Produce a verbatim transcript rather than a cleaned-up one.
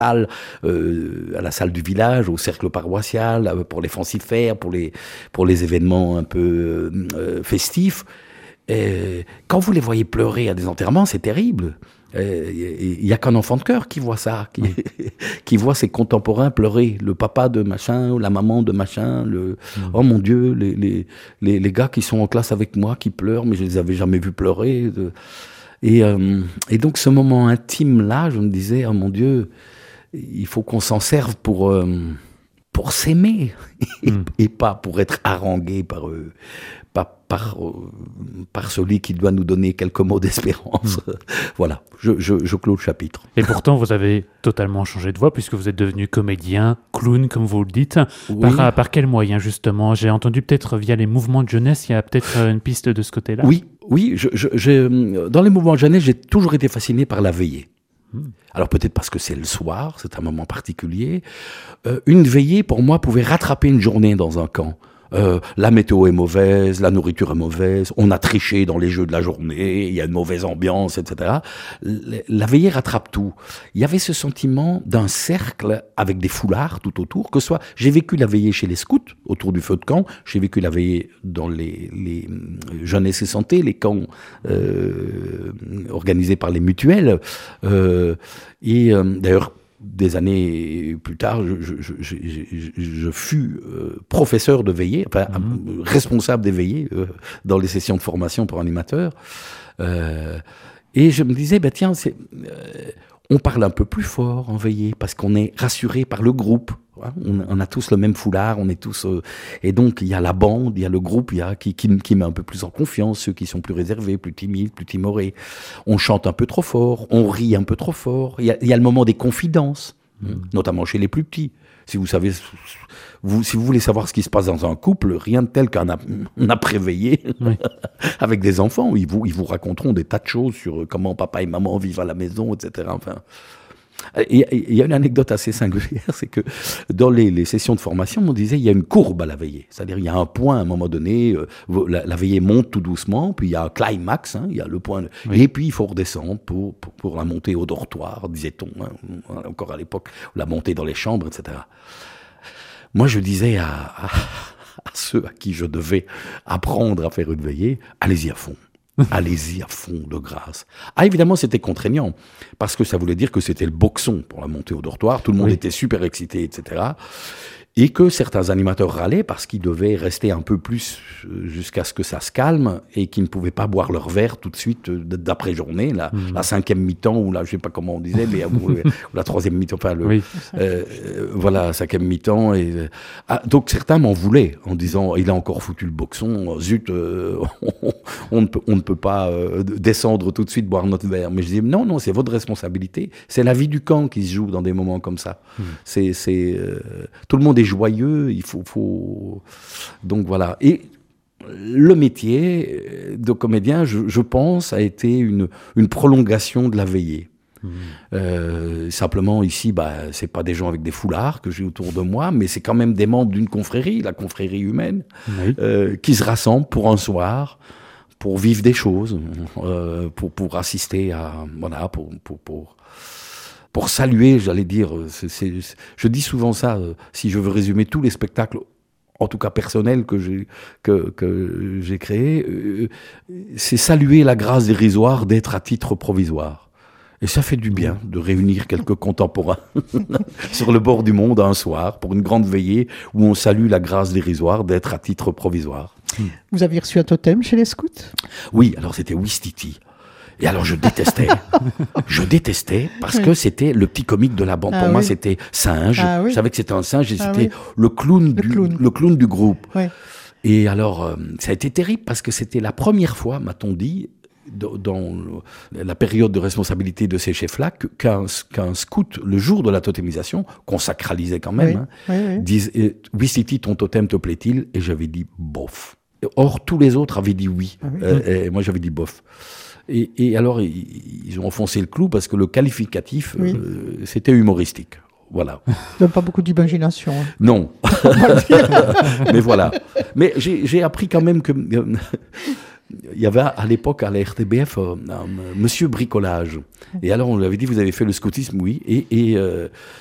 salle, euh, à la salle du village, au cercle paroissial, euh, pour les fancifères, pour les, pour les événements un peu euh, festifs. Et quand vous les voyez pleurer à des enterrements, c'est terrible. Il n'y a qu'un enfant de cœur qui voit ça, qui, qui voit ses contemporains pleurer, le papa de machin, la maman de machin, le mmh. oh mon Dieu, les, les, les, les gars qui sont en classe avec moi qui pleurent, mais je les avais jamais vus pleurer. Et, euh, et donc ce moment intime-là, je me disais, oh mon Dieu, il faut qu'on s'en serve pour, euh, pour s'aimer et, mmh. et pas pour être harangué par eux. Par, par, euh, par celui qui doit nous donner quelques mots d'espérance. Mmh. Voilà, je, je, je clôt le chapitre. Et pourtant, vous avez totalement changé de voix puisque vous êtes devenu comédien, clown, comme vous le dites. Oui. Par, par quels moyens, justement ? J'ai entendu peut-être via les mouvements de jeunesse, il y a peut-être une piste de ce côté-là. Oui, oui. Je, je, je, dans les mouvements de jeunesse, j'ai toujours été fasciné par la veillée. Mmh. Alors peut-être parce que c'est le soir, c'est un moment particulier. Euh, une veillée, pour moi, pouvait rattraper une journée dans un camp. Euh, la météo est mauvaise, la nourriture est mauvaise, on a triché dans les jeux de la journée, il y a une mauvaise ambiance, et cetera. La veillée rattrape tout. Il y avait ce sentiment d'un cercle avec des foulards tout autour, que ce soit, j'ai vécu la veillée chez les scouts, autour du feu de camp, j'ai vécu la veillée dans les, les Jeunesse et Santé, les camps euh, organisés par les mutuelles, euh, et euh, d'ailleurs, des années plus tard, je, je, je, je, je fus euh, professeur de veillée, enfin mmh. responsable des veillées euh, dans les sessions de formation pour animateurs. Euh, et je me disais, bah, tiens, c'est, euh, on parle un peu plus fort en veillée parce qu'on est rassuré par le groupe. Hein, on, on a tous le même foulard, on est tous... Euh, et donc, il y a la bande, il y a le groupe il y a, qui, qui, qui met un peu plus en confiance, ceux qui sont plus réservés, plus timides, plus timorés. On chante un peu trop fort, on rit un peu trop fort. Il y a, il y a le moment des confidences, mmh. notamment chez les plus petits. Si vous savez, vous, si vous voulez savoir ce qui se passe dans un couple, rien de tel qu'un après-veillée oui. avec des enfants. Ils vous, ils vous raconteront des tas de choses sur comment papa et maman vivent à la maison, et cetera. Enfin... Il y a une anecdote assez singulière, c'est que dans les, les sessions de formation, on disait il y a une courbe à la veillée. C'est-à-dire il y a un point à un moment donné, euh, la, la veillée monte tout doucement, puis il y a un climax, hein, il y a le point, de, oui. et puis il faut redescendre pour, pour, pour la montée au dortoir, disait-on, hein, encore à l'époque, la montée dans les chambres, et cetera. Moi je disais à, à, à ceux à qui je devais apprendre à faire une veillée, allez-y à fond. Allez-y à fond, de grâce. Ah, évidemment, c'était contraignant, parce que ça voulait dire que c'était le boxon pour la montée au dortoir. Tout le monde oui. était super excité, et cetera. Et que certains animateurs râlaient parce qu'ils devaient rester un peu plus jusqu'à ce que ça se calme et qu'ils ne pouvaient pas boire leur verre tout de suite d'après-journée, la, mmh. la cinquième mi-temps, ou là, je ne sais pas comment on disait, mais ou, ou la troisième mi-temps, enfin, le, oui. euh, voilà, la cinquième mi-temps. Et, ah, donc, certains m'en voulaient en disant, il a encore foutu le boxon, zut, euh, on, on, ne peut, on ne peut pas euh, descendre tout de suite boire notre verre. Mais je dis, non, non, c'est votre responsabilité. C'est la vie du camp qui se joue dans des moments comme ça. Mmh. C'est, c'est, euh, tout le monde est joyeux, il faut, faut... Donc voilà. Et le métier de comédien, je, je pense, a été une, une prolongation de la veillée. Mmh. Euh, simplement ici, bah, c'est pas des gens avec des foulards que j'ai autour de moi, mais c'est quand même des membres d'une confrérie, la confrérie humaine, oui. euh, qui se rassemblent pour un soir, pour vivre des choses, euh, pour, pour assister à... Voilà, pour... pour, pour Pour saluer, j'allais dire, c'est, c'est, je dis souvent ça, euh, si je veux résumer tous les spectacles, en tout cas personnels, que j'ai, que, que j'ai créés, euh, c'est saluer la grâce dérisoire d'être à titre provisoire. Et ça fait du bien de réunir quelques contemporains sur le bord du monde un soir pour une grande veillée où on salue la grâce dérisoire d'être à titre provisoire. Vous aviez reçu un totem chez les scouts ? Oui, alors c'était Ouistiti. Et alors je détestais, je détestais parce oui. que c'était le petit comique de la bande. Ah, Pour oui. moi, c'était singe. Ah, oui. Je savais que c'était un singe et ah, c'était oui. le clown le du clown. le clown du groupe. Oui. Et alors, euh, ça a été terrible parce que c'était la première fois, m'a-t-on dit, dans, dans la période de responsabilité de ces chefs-là, qu'un, qu'un scout, le jour de la totémisation, qu'on sacralisait quand même, oui. hein, oui, oui. disait « Ouistiti, ton totem te plaît-il » Et j'avais dit « bof ». Or, tous les autres avaient dit oui. Ah, oui. Euh, et moi, j'avais dit bof. Et, et alors, ils, ils ont enfoncé le clou parce que le qualificatif, oui. euh, c'était humoristique. Voilà. Donc pas beaucoup d'imagination. Hein. Non. Mais voilà. Mais j'ai, j'ai appris quand même que... Euh, il y avait à l'époque à la R T B F euh, un, Monsieur Bricolage. Et alors on lui avait dit, vous avez fait le scoutisme? Oui. Et, et euh,